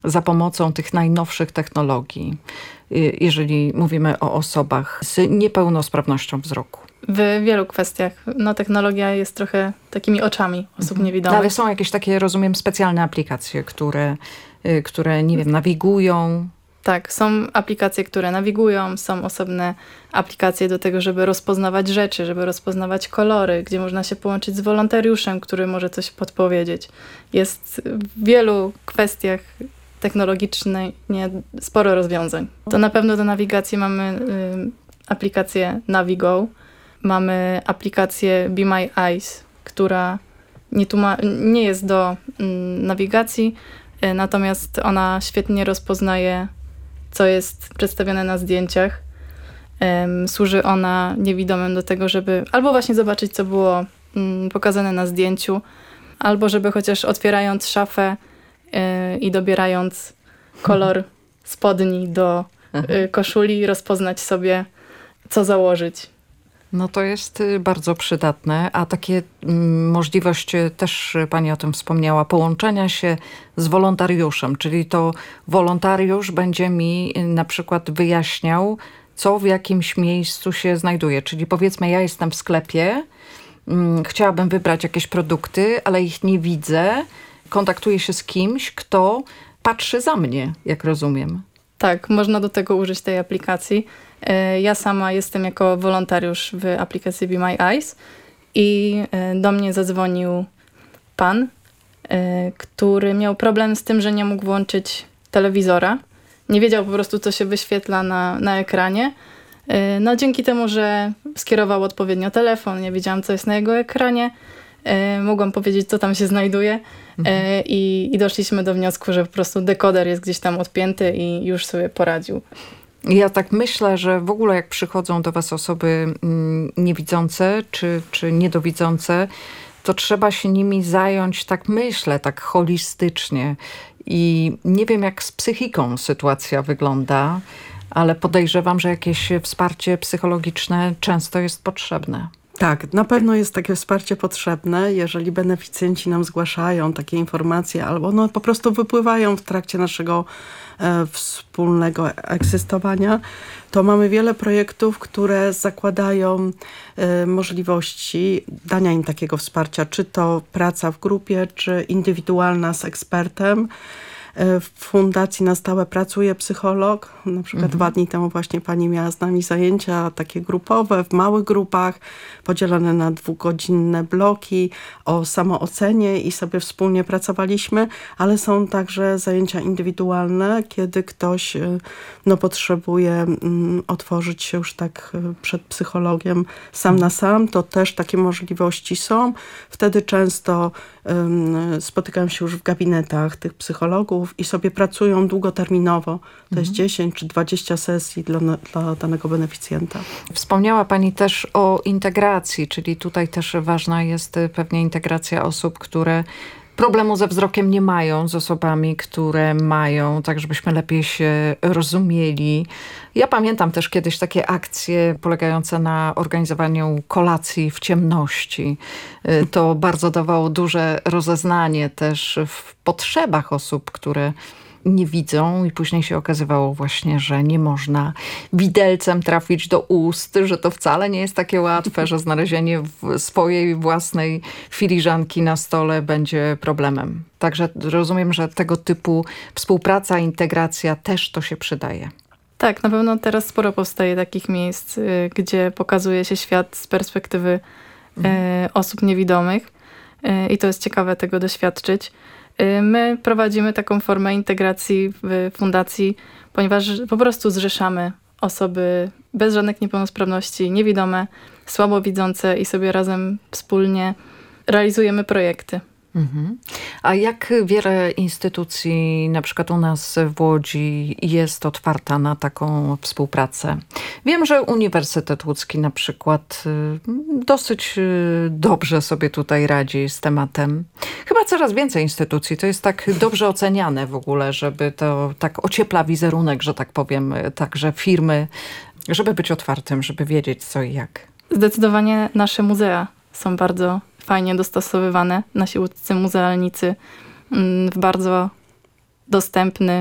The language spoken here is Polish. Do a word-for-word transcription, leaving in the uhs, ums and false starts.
za pomocą tych najnowszych technologii, jeżeli mówimy o osobach z niepełnosprawnością wzroku? W wielu kwestiach. No, technologia jest trochę takimi oczami osób Mhm. niewidomych. Ale są jakieś takie, rozumiem, specjalne aplikacje, które, które nie wiem, nawigują. Tak, są aplikacje, które nawigują, są osobne aplikacje do tego, żeby rozpoznawać rzeczy, żeby rozpoznawać kolory, gdzie można się połączyć z wolontariuszem, który może coś podpowiedzieć. Jest w wielu kwestiach technologicznych sporo rozwiązań. To na pewno do nawigacji mamy y, aplikację Navigo, mamy aplikację Be My Eyes, która nie, tłuma- nie jest do y, nawigacji, y, natomiast ona świetnie rozpoznaje, co jest przedstawione na zdjęciach. Um, służy ona niewidomym do tego, żeby albo właśnie zobaczyć, co było um, pokazane na zdjęciu, albo żeby chociaż otwierając szafę y, i dobierając kolor spodni do y, koszuli, rozpoznać sobie, co założyć. No to jest bardzo przydatne, a takie mm, możliwość, też pani o tym wspomniała, połączenia się z wolontariuszem, czyli to wolontariusz będzie mi na przykład wyjaśniał, co w jakimś miejscu się znajduje. Czyli powiedzmy, ja jestem w sklepie, mm, chciałabym wybrać jakieś produkty, ale ich nie widzę. Kontaktuję się z kimś, kto patrzy za mnie, jak rozumiem. Tak, można do tego użyć tej aplikacji. Ja sama jestem jako wolontariusz w aplikacji Be My Eyes i do mnie zadzwonił pan, który miał problem z tym, że nie mógł włączyć telewizora. Nie wiedział po prostu, co się wyświetla na, na ekranie. No dzięki temu, że skierował odpowiednio telefon, ja wiedziałam, co jest na jego ekranie, mogłam powiedzieć, co tam się znajduje mhm. I, i doszliśmy do wniosku, że po prostu dekoder jest gdzieś tam odpięty i już sobie poradził. Ja tak myślę, że w ogóle jak przychodzą do was osoby niewidzące czy, czy niedowidzące, to trzeba się nimi zająć, tak myślę, tak holistycznie. I nie wiem, jak z psychiką sytuacja wygląda, ale podejrzewam, że jakieś wsparcie psychologiczne często jest potrzebne. Tak, na pewno jest takie wsparcie potrzebne, jeżeli beneficjenci nam zgłaszają takie informacje albo one po prostu wypływają w trakcie naszego e, wspólnego egzystowania, to mamy wiele projektów, które zakładają e, możliwości dania im takiego wsparcia, czy to praca w grupie, czy indywidualna z ekspertem. W fundacji na stałe pracuje psycholog. Na przykład mhm. dwa dni temu właśnie pani miała z nami zajęcia takie grupowe, w małych grupach, podzielone na dwugodzinne bloki o samoocenie i sobie wspólnie pracowaliśmy, ale są także zajęcia indywidualne, kiedy ktoś no, potrzebuje um, otworzyć się już tak przed psychologiem sam mhm. na sam, to też takie możliwości są. Wtedy często um, spotykają się już w gabinetach tych psychologów i sobie pracują długoterminowo. To mhm. jest dziesięć czy dwadzieścia sesji dla, dla danego beneficjenta. Wspomniała pani też o integracji, czyli tutaj też ważna jest pewnie integracja osób, które problemu ze wzrokiem nie mają, z osobami, które mają, tak żebyśmy lepiej się rozumieli. Ja pamiętam też kiedyś takie akcje polegające na organizowaniu kolacji w ciemności. To bardzo dawało duże rozeznanie też w potrzebach osób, które nie widzą i później się okazywało właśnie, że nie można widelcem trafić do ust, że to wcale nie jest takie łatwe, że znalezienie swojej własnej filiżanki na stole będzie problemem. Także rozumiem, że tego typu współpraca, integracja też to się przydaje. Tak, na pewno teraz sporo powstaje takich miejsc, y, gdzie pokazuje się świat z perspektywy y, mhm. osób niewidomych y, i to jest ciekawe tego doświadczyć. My prowadzimy taką formę integracji w fundacji, ponieważ po prostu zrzeszamy osoby bez żadnych niepełnosprawności, niewidome, słabowidzące i sobie razem wspólnie realizujemy projekty. Mhm. A jak wiele instytucji, na przykład u nas w Łodzi, jest otwarta na taką współpracę? Wiem, że Uniwersytet Łódzki na przykład dosyć dobrze sobie tutaj radzi z tematem. Chyba coraz więcej instytucji. To jest tak dobrze oceniane w ogóle, żeby to tak ociepla wizerunek, że tak powiem, także firmy, żeby być otwartym, żeby wiedzieć co i jak. Zdecydowanie nasze muzea są bardzo fajnie dostosowywane. Nasi łódzcy muzealnicy w bardzo dostępny